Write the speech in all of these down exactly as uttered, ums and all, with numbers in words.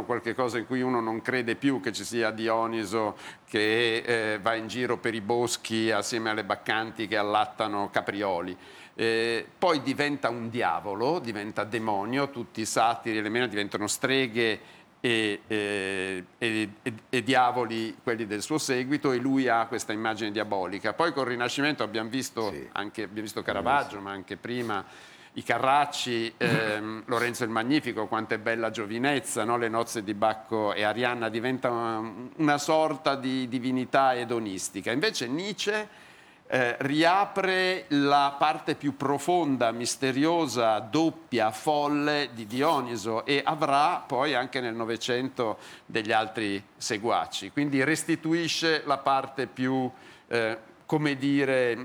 inventano qualche cosa in cui uno non crede più che ci sia Dioniso che eh, va in giro per i boschi assieme alle baccanti che allattano caprioli. Eh, poi diventa un diavolo, diventa demonio, tutti i satiri e le mene diventano streghe e, e, e, e, e diavoli, quelli del suo seguito, e lui ha questa immagine diabolica. Poi col Rinascimento abbiamo visto, sì. anche, abbiamo visto Caravaggio, ma anche prima i Carracci, ehm, Lorenzo il Magnifico, quanto è bella giovinezza, no? Le nozze di Bacco e Arianna, diventa una, una sorta di divinità edonistica. Invece Nietzsche Eh, riapre la parte più profonda, misteriosa, doppia, folle di Dioniso, e avrà poi anche nel Novecento degli altri seguaci. Quindi restituisce la parte più, eh, come dire,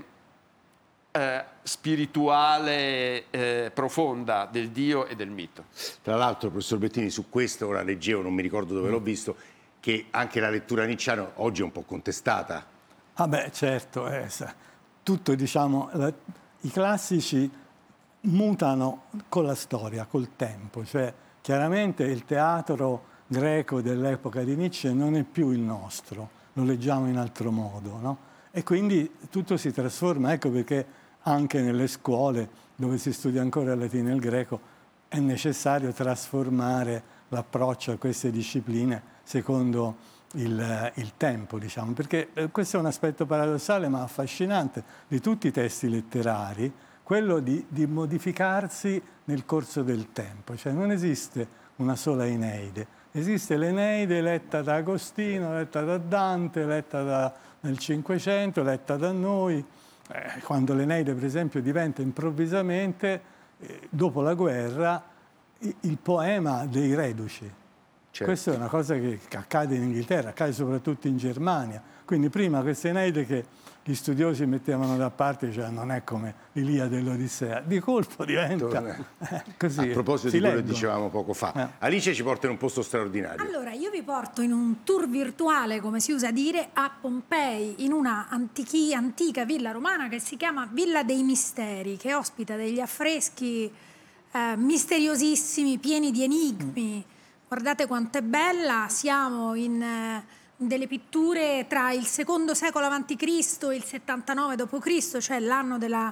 eh, spirituale, eh, profonda del Dio e del mito. Tra l'altro, professor Bettini, su questo ora leggevo, non mi ricordo dove mm. l'ho visto, che anche la lettura nicciana oggi è un po' contestata. Ah beh, certo, eh, tutto, diciamo, la, i classici mutano con la storia, col tempo, cioè chiaramente il teatro greco dell'epoca di Nietzsche non è più il nostro, lo leggiamo in altro modo, no? E quindi tutto si trasforma, ecco perché anche nelle scuole dove si studia ancora il latino e il greco è necessario trasformare l'approccio a queste discipline secondo Il, il tempo, diciamo, perché eh, questo è un aspetto paradossale ma affascinante di tutti i testi letterari, quello di, di modificarsi nel corso del tempo, cioè non esiste una sola Eneide, esiste l'Eneide letta da Agostino, letta da Dante, letta da, nel Cinquecento, letta da noi, eh, quando l'Eneide per esempio diventa improvvisamente, eh, dopo la guerra, il, il poema dei reduci. Certo. Questa è una cosa che accade in Inghilterra, accade soprattutto in Germania. Quindi prima queste Eneide che gli studiosi mettevano da parte, cioè non è come l'Iliade dell'Odissea, di colpo diventa eh, così. A proposito di quello che dicevamo poco fa, eh. Alice ci porta in un posto straordinario. Allora, io vi porto in un tour virtuale, come si usa dire, a Pompei, in una antichi, antica villa romana che si chiama Villa dei Misteri, che ospita degli affreschi eh, misteriosissimi, pieni di enigmi. Mm. Guardate quanto è bella, siamo in eh, delle pitture tra il secondo secolo avanti Cristo e il settantanove dopo Cristo, cioè l'anno della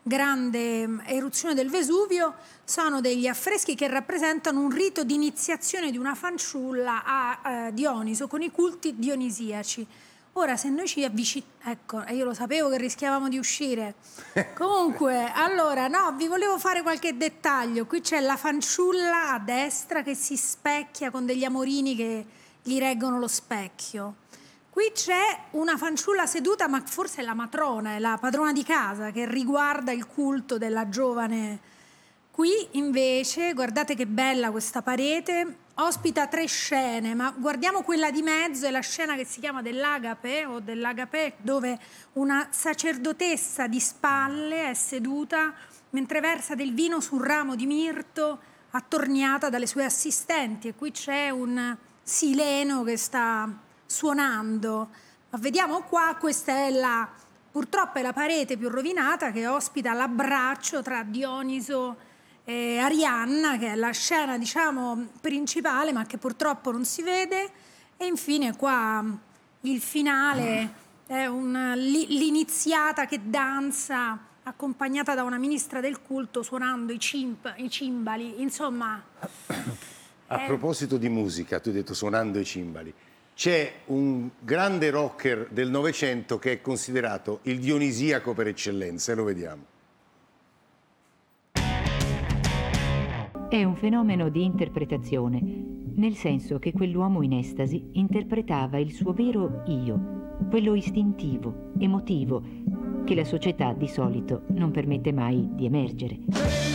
grande eruzione del Vesuvio. Sono degli affreschi che rappresentano un rito di iniziazione di una fanciulla a eh, Dioniso con i culti dionisiaci. Ora, se noi ci avviciniamo... Ecco, io lo sapevo che rischiavamo di uscire. Comunque, allora, no, vi volevo fare qualche dettaglio. Qui c'è la fanciulla a destra che si specchia con degli amorini che gli reggono lo specchio. Qui c'è una fanciulla seduta, ma forse è la matrona, è la padrona di casa, che riguarda il culto della giovane. Qui, invece, guardate che bella questa parete... Ospita tre scene, ma guardiamo quella di mezzo, è la scena che si chiama dell'Agape o dell'Agape, dove una sacerdotessa di spalle è seduta mentre versa del vino su un ramo di mirto attorniata dalle sue assistenti, e qui c'è un sileno che sta suonando. Ma vediamo qua, questa è la, purtroppo è la parete più rovinata che ospita l'abbraccio tra Dioniso e Arianna, che è la scena, diciamo, principale, ma che purtroppo non si vede. E infine qua il finale è un, l'iniziata che danza accompagnata da una ministra del culto suonando i, cimp, i cimbali, insomma. A è... proposito di musica, tu hai detto suonando i cimbali, c'è un grande rocker del Novecento che è considerato il dionisiaco per eccellenza, e lo vediamo. È un fenomeno di interpretazione, nel senso che quell'uomo in estasi interpretava il suo vero io, quello istintivo, emotivo, che la società di solito non permette mai di emergere.